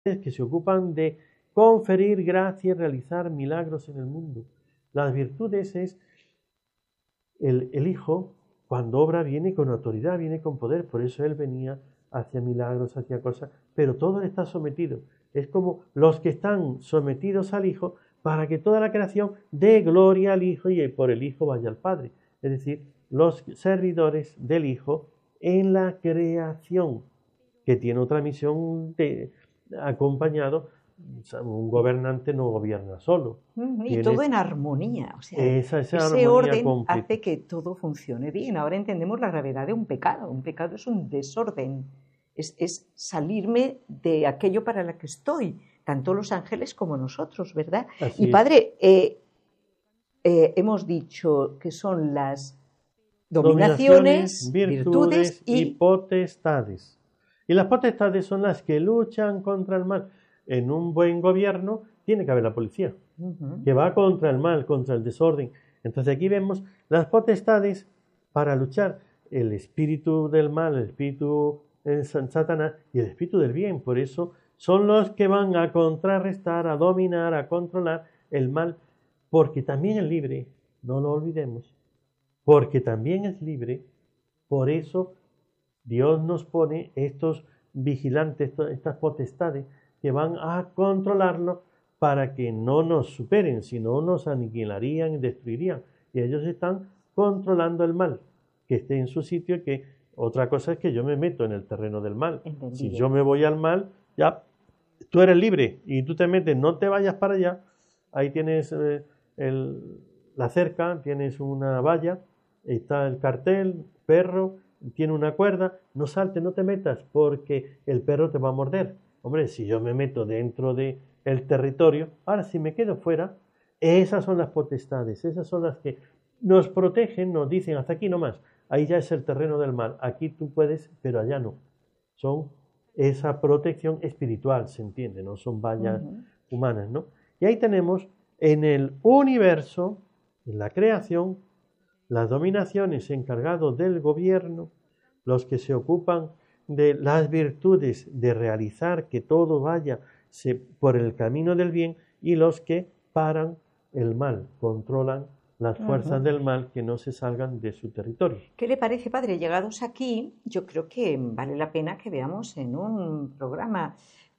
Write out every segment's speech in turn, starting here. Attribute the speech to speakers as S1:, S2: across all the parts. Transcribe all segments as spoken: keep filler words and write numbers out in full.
S1: que se ocupan de conferir gracia y realizar milagros en el mundo. Las virtudes es el, el Hijo, cuando obra, viene con autoridad, viene con poder, por eso Él venía hacia milagros, hacia cosas, pero todo está sometido. Es como los que están sometidos al Hijo para que toda la creación dé gloria al Hijo y por el Hijo vaya al Padre. Es decir, los servidores del Hijo en la creación, que tiene otra misión de, acompañado. Un gobernante no gobierna solo.
S2: Mm, y
S1: Tienes
S2: todo en armonía. O sea,
S1: esa, esa
S2: ese
S1: armonía
S2: orden
S1: completa.
S2: hace que todo funcione bien. Ahora entendemos la gravedad de un pecado. Un pecado es un desorden. Es, es salirme de aquello para lo que estoy. Tanto los ángeles como nosotros, ¿verdad?
S1: Así
S2: y
S1: es.
S2: Padre, eh, eh, hemos dicho que son las dominaciones,
S1: virtudes,
S2: virtudes
S1: y,
S2: y
S1: potestades. Y las potestades son las que luchan contra el mal. En un buen gobierno tiene que haber la policía,
S2: uh-huh.
S1: que va contra el mal, contra el desorden. Entonces aquí vemos las potestades para luchar el espíritu del mal, el espíritu de Satanás y el espíritu del bien. Por eso son los que van a contrarrestar, a dominar, a controlar el mal, porque también es libre, no lo olvidemos, porque también es libre. Por eso Dios nos pone estos vigilantes, estas potestades que van a controlarlo para que no nos superen, sino nos aniquilarían y destruirían. Y ellos están controlando el mal, que esté en su sitio. Y que otra cosa es que yo me meto en el terreno del mal.
S2: Entendido.
S1: Si yo me voy al mal, ya tú eres libre y tú te metes, no te vayas para allá. Ahí tienes eh, el, la cerca, tienes una valla, está el cartel, perro, tiene una cuerda, no saltes, no te metas, porque el perro te va a morder. Hombre, si yo me meto dentro del territorio, ahora si me quedo fuera, esas son las potestades, esas son las que nos protegen, nos dicen hasta aquí nomás, ahí ya es el terreno del mal, aquí tú puedes, pero allá no. Son esa protección espiritual, se entiende, no son vallas uh-huh. humanas, ¿no? Y ahí tenemos en el universo, en la creación, las dominaciones encargados del gobierno, los que se ocupan de las virtudes, de realizar que todo vaya se, por el camino del bien, y los que paran el mal, controlan las fuerzas uh-huh. del mal que no se salgan de su territorio.
S2: ¿Qué le parece, Padre? Llegados aquí, yo creo que vale la pena que veamos en un programa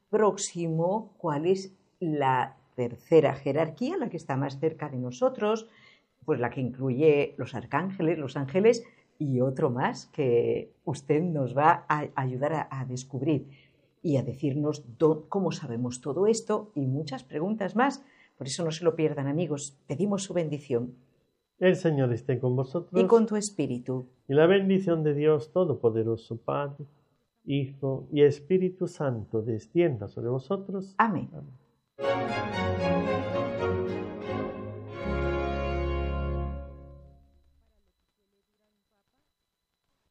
S2: próximo cuál es la tercera jerarquía, la que está más cerca de nosotros, pues la que incluye los arcángeles, los ángeles y otro más que usted nos va a ayudar a, a descubrir y a decirnos do, cómo sabemos todo esto y muchas preguntas más. Por eso no se lo pierdan, amigos. Pedimos su bendición.
S1: El Señor esté con vosotros.
S2: Y con tu espíritu.
S1: Y la bendición de Dios Todopoderoso, Padre, Hijo y Espíritu Santo descienda sobre vosotros.
S2: Amén.
S1: Amén.